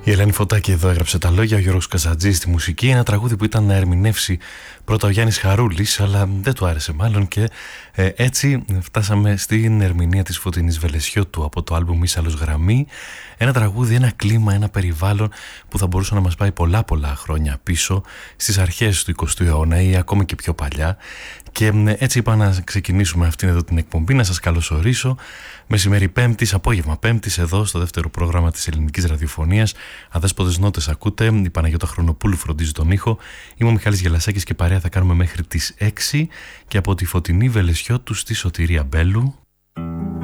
Η Ελένη Φωτάκη εδώ έγραψε τα λόγια, ο Γιώργος Καζατζής στη μουσική. Ένα τραγούδι που ήταν να ερμηνεύσει πρώτα ο Γιάννης Χαρούλης, αλλά δεν του άρεσε μάλλον και έτσι φτάσαμε στην ερμηνεία της Φωτεινής Βελεσιώτου από το άλμπουμ Ίσαλος Γραμμή. Ένα τραγούδι, ένα κλίμα, ένα περιβάλλον που θα μπορούσε να μας πάει πολλά χρόνια πίσω, στις αρχές του 20ου αιώνα ή ακόμη και πιο παλιά. Και έτσι είπα να ξεκινήσουμε αυτήν εδώ την εκπομπή, να σας καλωσορίσω. Μεσημέρι Πέμπτης, απόγευμα Πέμπτης, εδώ στο δεύτερο πρόγραμμα της Ελληνικής Ραδιοφωνίας. Αδέσποτες νότες ακούτε, η Παναγιώτα Χρονοπούλου φροντίζει τον ήχο. Είμαι ο Μιχάλης Γελασάκης και παρέα θα κάνουμε μέχρι τις 6 και από τη Φωτεινή Βελεσιώτου στη Σωτηρία Μπέλου.